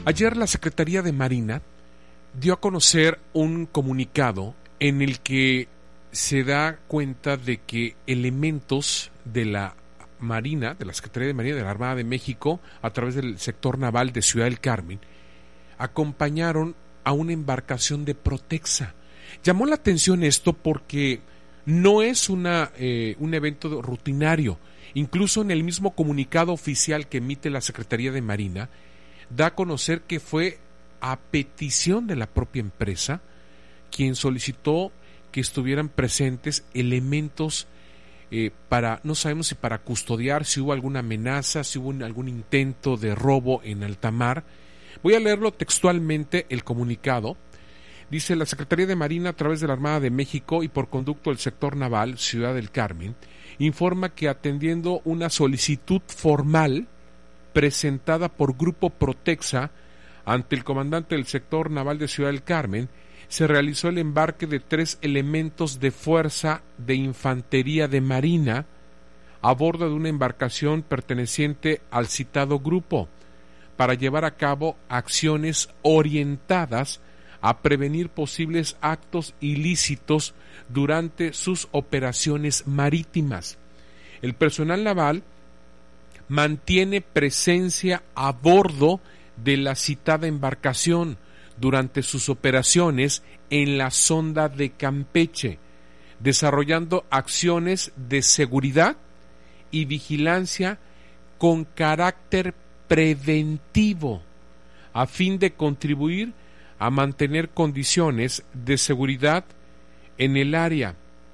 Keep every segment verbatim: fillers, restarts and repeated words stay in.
Ayer la Secretaría de Marina dio a conocer un comunicado en el que se da cuenta de que elementos de la Marina, de la Secretaría de Marina de la Armada de México, a través del sector naval de Ciudad del Carmen, acompañaron a una embarcación de Protexa. Llamó la atención esto porque no es una, eh, un evento rutinario. Incluso en el mismo comunicado oficial que emite la Secretaría de Marina, da a conocer que fue a petición de la propia empresa quien solicitó que estuvieran presentes elementos eh, para, no sabemos si para custodiar, si hubo alguna amenaza, si hubo un, algún intento de robo en alta mar. Voy a leerlo textualmente, el comunicado. Dice: la Secretaría de Marina, a través de la Armada de México y por conducto del sector naval, Ciudad del Carmen, informa que atendiendo una solicitud formal presentada por Grupo Protexa ante el comandante del sector naval de Ciudad del Carmen, se realizó el embarque de tres elementos de fuerza de infantería de Marina a bordo de una embarcación perteneciente al citado grupo para llevar a cabo acciones orientadas a prevenir posibles actos ilícitos durante sus operaciones marítimas. El personal naval mantiene presencia a bordo de la citada embarcación durante sus operaciones en la sonda de Campeche, desarrollando acciones de seguridad y vigilancia con carácter preventivo, a fin de contribuir a mantener condiciones de seguridad en el área.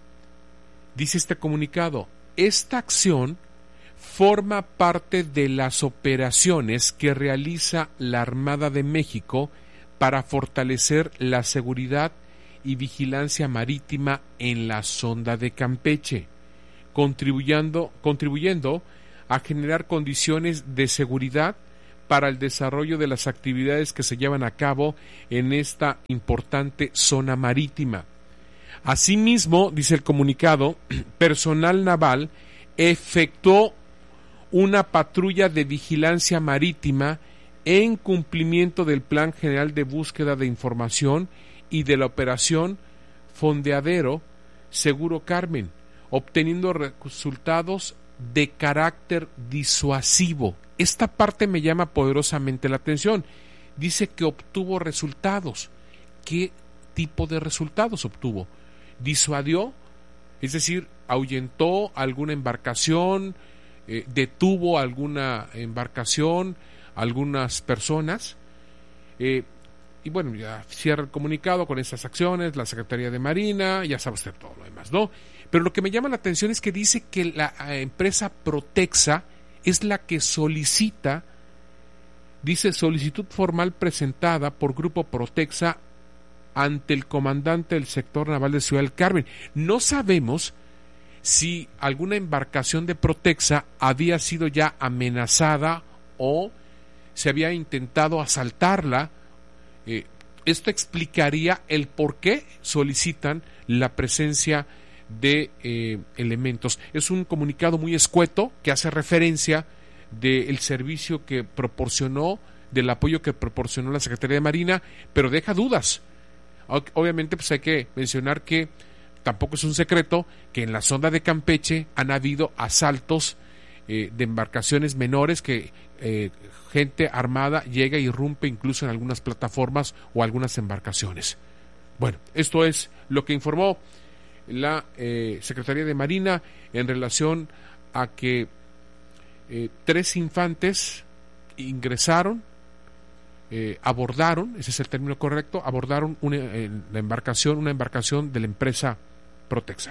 Dice este comunicado: esta acción forma parte de las operaciones que realiza la Armada de México para fortalecer la seguridad y vigilancia marítima en la sonda de Campeche, contribuyendo, contribuyendo a generar condiciones de seguridad para el desarrollo de las actividades que se llevan a cabo en esta importante zona marítima. Asimismo, dice el comunicado, personal naval efectuó una patrulla de vigilancia marítima en cumplimiento del Plan General de Búsqueda de Información y de la Operación Fondeadero Seguro Carmen, obteniendo resultados de carácter disuasivo. Esta parte me llama poderosamente la atención. Dice que obtuvo resultados. ¿Qué tipo de resultados obtuvo? Disuadió, es decir, ahuyentó alguna embarcación, eh, detuvo alguna embarcación, algunas personas, eh, y bueno, ya cierra el comunicado con esas acciones, la Secretaría de Marina, ya sabe usted todo lo demás, ¿no? Pero lo que me llama la atención es que dice que la empresa Protexa es la que solicita, dice solicitud formal presentada por Grupo Protexa ante el comandante del sector naval de Ciudad del Carmen. No sabemos si alguna embarcación de Protexa había sido ya amenazada o se había intentado asaltarla. Eh, esto explicaría el por qué solicitan la presencia de eh, elementos. Es un comunicado muy escueto que hace referencia del servicio que proporcionó, del apoyo que proporcionó la Secretaría de Marina, pero deja dudas. Obviamente pues hay que mencionar que tampoco es un secreto que en la sonda de Campeche han habido asaltos eh, de embarcaciones menores que eh, gente armada llega y irrumpe incluso en algunas plataformas o algunas embarcaciones. Bueno, esto es lo que informó la eh, Secretaría de Marina en relación a que eh, tres infantes ingresaron, eh, abordaron, ese es el término correcto, abordaron una, eh, la embarcación, una embarcación de la empresa Protexa.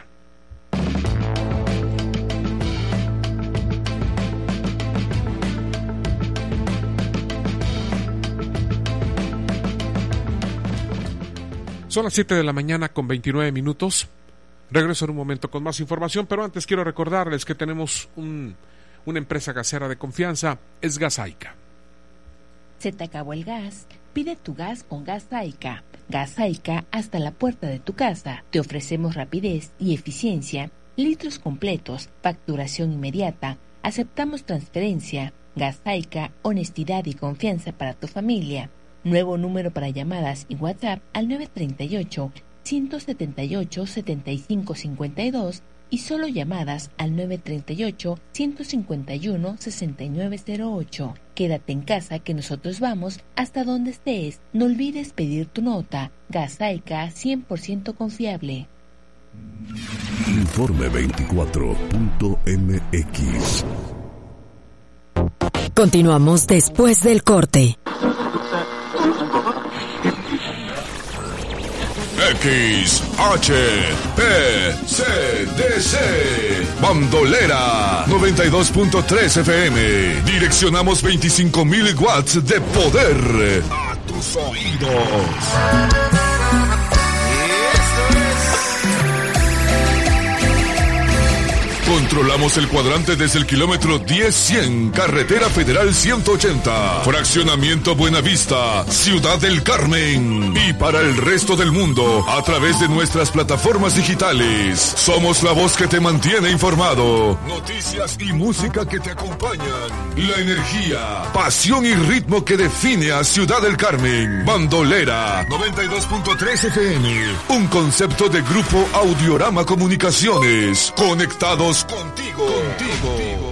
Son las siete de la mañana con veintinueve minutos. Regreso en un momento con más información, pero antes quiero recordarles que tenemos un, una empresa gasera de confianza, es Gasaica. ¿Se te acabó el gas? Pide tu gas con Gasaica. Gasaica hasta la puerta de tu casa. Te ofrecemos rapidez y eficiencia, litros completos, facturación inmediata, aceptamos transferencia, Gasaica, honestidad y confianza para tu familia. Nuevo número para llamadas y WhatsApp al nueve treinta y ocho, ciento setenta y ocho, setenta y cinco cincuenta y dos y solo llamadas al nueve treinta y ocho, ciento cincuenta y uno, sesenta y nueve cero ocho. Quédate en casa que nosotros vamos hasta donde estés. No olvides pedir tu nota. Gasaica cien por ciento confiable. Informe veinticuatro punto m x. Continuamos después del corte. X H P C D C Bandolera noventa y dos punto tres F M. Direccionamos veinticinco mil watts de poder a tus oídos. Controlamos el cuadrante desde el kilómetro diez cien, Carretera Federal ciento ochenta, Fraccionamiento Buenavista, Ciudad del Carmen. Y para el resto del mundo, a través de nuestras plataformas digitales. Somos la voz que te mantiene informado. Noticias y música que te acompañan. La energía, pasión y ritmo que define a Ciudad del Carmen. Bandolera noventa y dos punto tres F M. Un concepto de Grupo Audiorama Comunicaciones. Conectados contigo, contigo.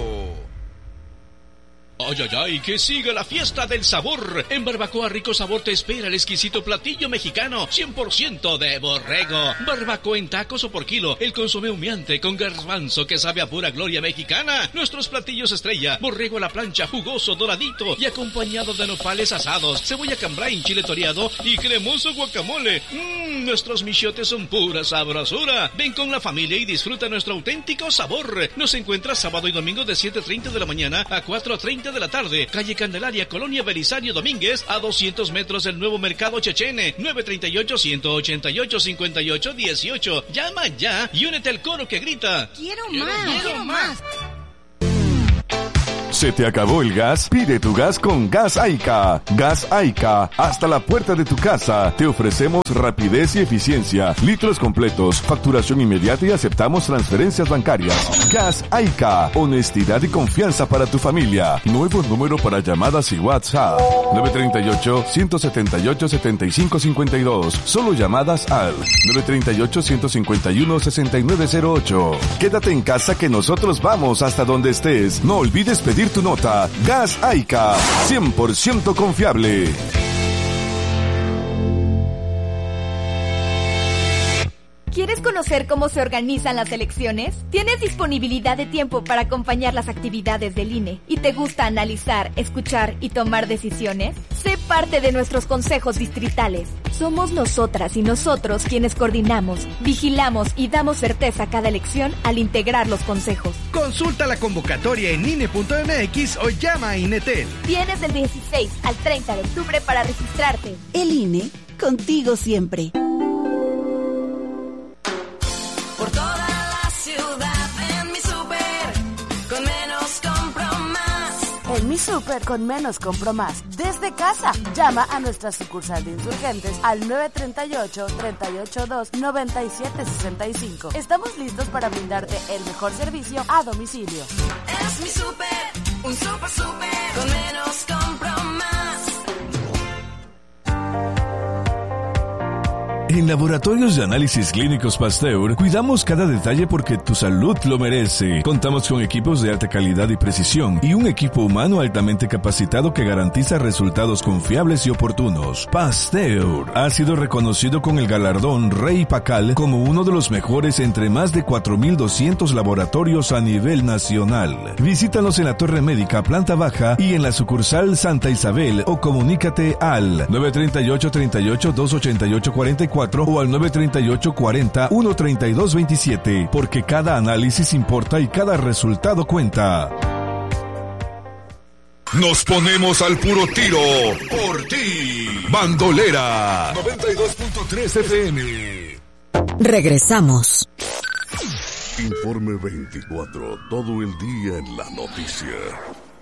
Ay, ay, ay, que siga la fiesta del sabor. En Barbacoa Rico Sabor te espera el exquisito platillo mexicano cien por ciento de borrego. Barbacoa en tacos o por kilo. El consomé humeante con garbanzo que sabe a pura gloria mexicana. Nuestros platillos estrella. Borrego a la plancha, jugoso, doradito y acompañado de nopales asados, cebolla cambray, chile toreado y cremoso guacamole. Mmm, nuestros michiotes son pura sabrosura. Ven con la familia y disfruta nuestro auténtico sabor. Nos encuentras sábado y domingo de siete treinta de la mañana a cuatro treinta de la tarde, calle Candelaria, Colonia Belisario Domínguez, a doscientos metros del nuevo mercado Chechene. Nueve treinta y ocho, ciento ochenta y ocho, cincuenta y ocho dieciocho. Llama ya y únete al coro que grita: ¡Quiero, quiero más! ¡Quiero, quiero más! ¿Se te acabó el gas? Pide tu gas con Gas Aica. Gas Aica, hasta la puerta de tu casa. Te ofrecemos rapidez y eficiencia, litros completos, facturación inmediata y aceptamos transferencias bancarias. Gas Aica, honestidad y confianza para tu familia. Nuevo número para llamadas y WhatsApp. nueve treinta y ocho, ciento setenta y ocho, setenta y cinco cincuenta y dos. Solo llamadas al nueve treinta y ocho, ciento cincuenta y uno, sesenta y nueve cero ocho. Quédate en casa que nosotros vamos hasta donde estés. No olvides pedir tu nota. Gas Aica, cien por ciento confiable. ¿Quieres conocer cómo se organizan las elecciones? ¿Tienes disponibilidad de tiempo para acompañar las actividades del I N E? ¿Y te gusta analizar, escuchar y tomar decisiones? Sé parte de nuestros consejos distritales. Somos nosotras y nosotros quienes coordinamos, vigilamos y damos certeza a cada elección al integrar los consejos. Consulta la convocatoria en I N E punto M X o llama a INETEL. Tienes del dieciséis al treinta de octubre para registrarte. El I N E, contigo siempre. Por toda la ciudad, en mi súper, con menos compro más. En mi súper, con menos compro más. Desde casa, llama a nuestra sucursal de Insurgentes al nueve treinta y ocho, treinta y ocho dos, noventa y siete sesenta y cinco. Estamos listos para brindarte el mejor servicio a domicilio. Es mi súper, un súper súper, con menos compro más. En Laboratorios de Análisis Clínicos Pasteur, cuidamos cada detalle porque tu salud lo merece. Contamos con equipos de alta calidad y precisión y un equipo humano altamente capacitado que garantiza resultados confiables y oportunos. Pasteur ha sido reconocido con el galardón Rey Pacal como uno de los mejores entre más de cuatro mil doscientos laboratorios a nivel nacional. Visítanos en la Torre Médica, planta baja y en la sucursal Santa Isabel o comunícate al nueve treinta y ocho, treinta y ocho, doscientos ochenta y ocho, cuarenta y cuatro o al nueve treinta y ocho, cuarenta, uno treinta y dos veintisiete, porque cada análisis importa y cada resultado cuenta. Nos ponemos al puro tiro por ti. Bandolera noventa y dos punto tres F M. Regresamos. Informe veinticuatro, todo el día en la noticia.